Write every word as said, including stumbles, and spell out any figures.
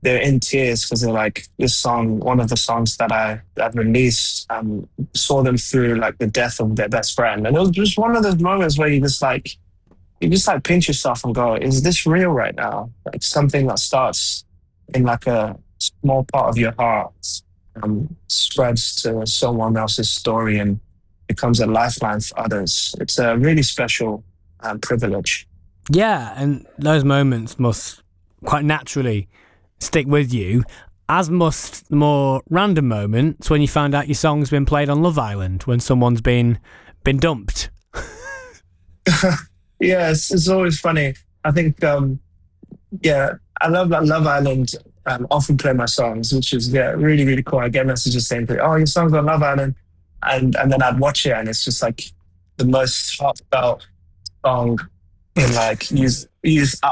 they're in tears because they're like, this song, one of the songs that I that released, um, saw them through like the death of their best friend, and it was just one of those moments where you just like you just like pinch yourself and go, is this real right now? Like something that starts in like a small part of your heart, um, spreads to someone else's story and becomes a lifeline for others. It's a really special um, privilege. Yeah, and those moments must quite naturally stick with you, as must the more random moments when you find out your song's been played on Love Island when someone's been been dumped. Yeah, it's, it's always funny. I think, um, yeah, I love that Love Island um, often play my songs, which is yeah really really cool. I get messages saying, "Oh, your song's on Love Island," and and then I'd watch it, and it's just like the most heartfelt song in like use use